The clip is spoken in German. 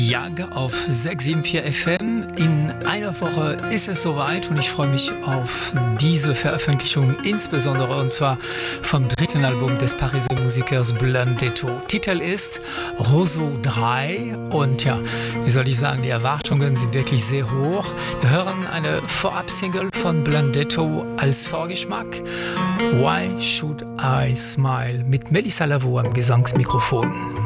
Jag auf 674 FM. In einer Woche ist es soweit und ich freue mich auf diese Veröffentlichung, insbesondere und zwar vom dritten Album des Pariser Musikers Blundetto. Titel ist Roseau 3 und ja, wie soll ich sagen, die Erwartungen sind wirklich sehr hoch. Wir hören eine Vorab-Single von Blundetto als Vorgeschmack. Why Should I Smile mit Melissa Lavo am Gesangsmikrofon.